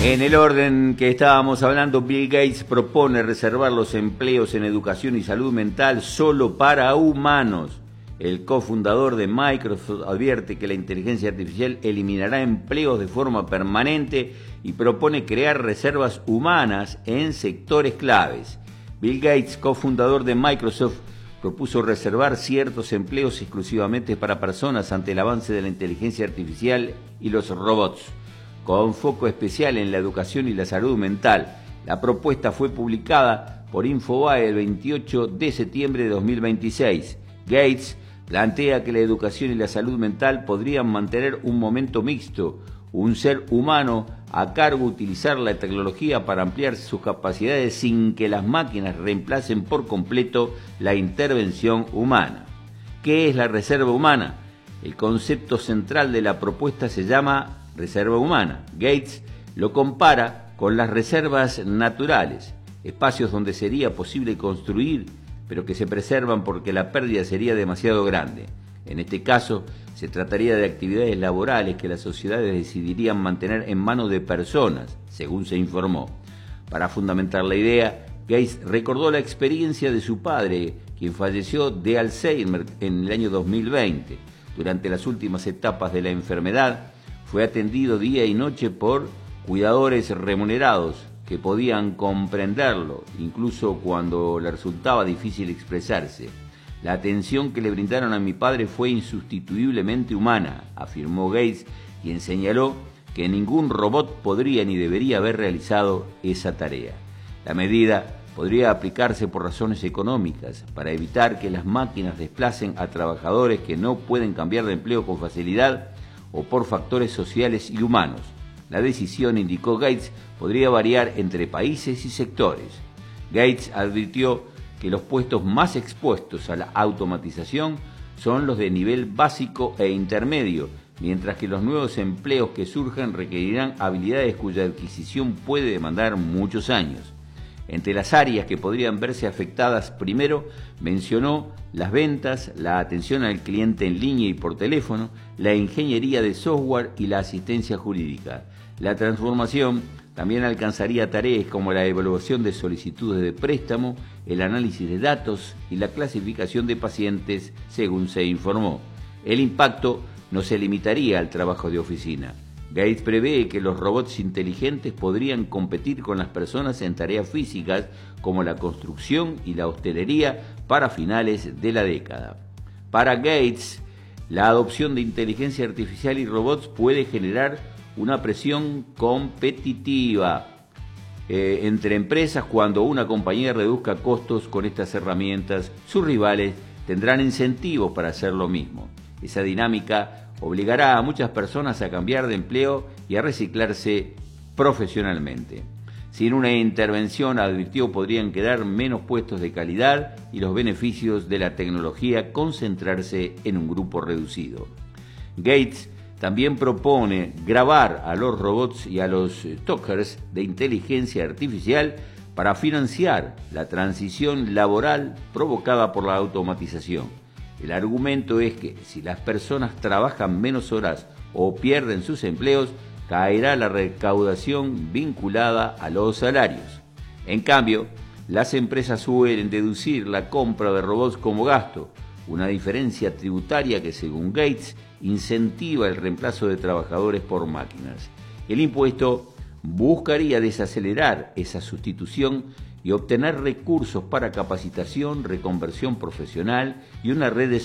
En el orden que estábamos hablando, Bill Gates propone reservar los empleos en educación y salud mental solo para humanos. El cofundador de Microsoft advierte que la inteligencia artificial eliminará empleos de forma permanente y propone crear reservas humanas en sectores claves. Bill Gates, cofundador de Microsoft, propuso reservar ciertos empleos exclusivamente para personas ante el avance de la inteligencia artificial y los robots, con foco especial en la educación y la salud mental. La propuesta fue publicada por Infobae el 28 de septiembre de 2026. Gates plantea que la educación y la salud mental podrían mantener un momento mixto, un ser humano a cargo de utilizar la tecnología para ampliar sus capacidades sin que las máquinas reemplacen por completo la intervención humana. ¿Qué es la reserva humana? El concepto central de la propuesta se llama reserva humana. Gates lo compara con las reservas naturales, espacios donde sería posible construir, pero que se preservan porque la pérdida sería demasiado grande. En este caso, se trataría de actividades laborales que las sociedades decidirían mantener en manos de personas, según se informó. Para fundamentar la idea, Gates recordó la experiencia de su padre, quien falleció de Alzheimer en el año 2020. Durante las últimas etapas de la enfermedad, fue atendido día y noche por cuidadores remunerados que podían comprenderlo, incluso cuando le resultaba difícil expresarse. La atención que le brindaron a mi padre fue insustituiblemente humana, afirmó Gates, quien señaló que ningún robot podría ni debería haber realizado esa tarea. La medida podría aplicarse por razones económicas, para evitar que las máquinas desplacen a trabajadores que no pueden cambiar de empleo con facilidad, o por factores sociales y humanos. La decisión, indicó Gates, podría variar entre países y sectores. Gates advirtió que los puestos más expuestos a la automatización son los de nivel básico e intermedio, mientras que los nuevos empleos que surjan requerirán habilidades cuya adquisición puede demandar muchos años. Entre las áreas que podrían verse afectadas, primero mencionó las ventas, la atención al cliente en línea y por teléfono, la ingeniería de software y la asistencia jurídica. La transformación también alcanzaría tareas como la evaluación de solicitudes de préstamo, el análisis de datos y la clasificación de pacientes, según se informó. El impacto no se limitaría al trabajo de oficina. Gates prevé que los robots inteligentes podrían competir con las personas en tareas físicas como la construcción y la hostelería para finales de la década. Para Gates, la adopción de inteligencia artificial y robots puede generar una presión competitiva entre empresas. Cuando una compañía reduzca costos con estas herramientas, sus rivales tendrán incentivos para hacer lo mismo. Esa dinámica obligará a muchas personas a cambiar de empleo y a reciclarse profesionalmente. Sin una intervención, advirtió, podrían quedar menos puestos de calidad y los beneficios de la tecnología concentrarse en un grupo reducido. Gates también propone grabar a los robots y a los talkers de inteligencia artificial para financiar la transición laboral provocada por la automatización. El argumento es que si las personas trabajan menos horas o pierden sus empleos, caerá la recaudación vinculada a los salarios. En cambio, las empresas suelen deducir la compra de robots como gasto, una diferencia tributaria que, según Gates, incentiva el reemplazo de trabajadores por máquinas. El impuesto buscaría desacelerar esa sustitución y obtener recursos para capacitación, reconversión profesional y una red de